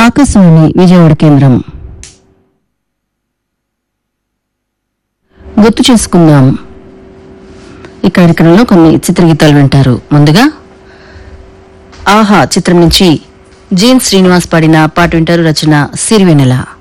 ఆకాశవాణి విజయవాడ కేంద్రం. గుర్తు చేసుకుందాం ఈ కార్యక్రమంలో కొన్ని చిత్రగీతాలు వింటారు. ముందుగా ఆహా చిత్రం నుంచి జీన్ శ్రీనివాస్ పాడిన పాట వింటారు. రచన సిరివెన్నెల.